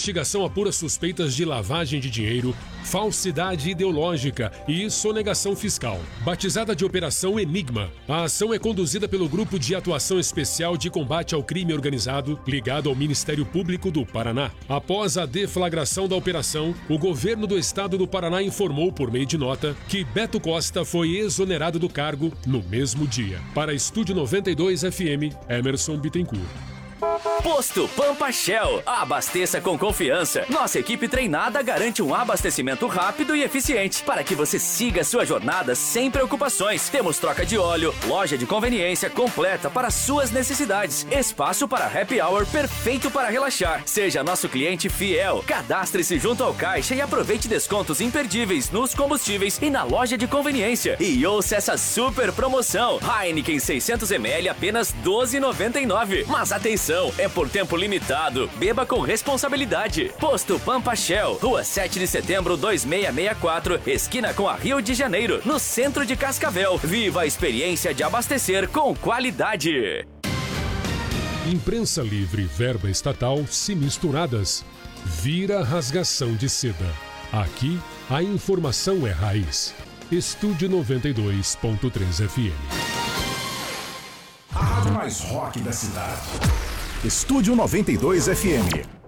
investigação apura suspeitas de lavagem de dinheiro, falsidade ideológica e sonegação fiscal. Batizada de Operação Enigma, a ação é conduzida pelo Grupo de Atuação Especial de Combate ao Crime Organizado, ligado ao Ministério Público do Paraná. Após a deflagração da operação, o governo do estado do Paraná informou por meio de nota que Beto Costa foi exonerado do cargo no mesmo dia. Para Estúdio 92 FM, Emerson Bittencourt. Posto Pampa Shell. Abasteça com confiança. Nossa equipe treinada garante um abastecimento rápido e eficiente para que você siga sua jornada sem preocupações. Temos troca de óleo, loja de conveniência completa para suas necessidades, espaço para happy hour perfeito para relaxar. Seja nosso cliente fiel. Cadastre-se junto ao caixa e aproveite descontos imperdíveis nos combustíveis e na loja de conveniência. E ouça essa super promoção. Heineken 600ml apenas R$ 12,99. Mas atenção, é por tempo limitado. Beba com responsabilidade. Posto Pampa Shell, Rua 7 de Setembro 2664, esquina com a Rio de Janeiro, no centro de Cascavel. Viva a experiência de abastecer com qualidade. Imprensa livre e verba estatal se misturadas. Vira rasgação de seda. Aqui, a informação é raiz. Estúdio 92.3 FM. A rádio mais rock da cidade. Estúdio 92 FM.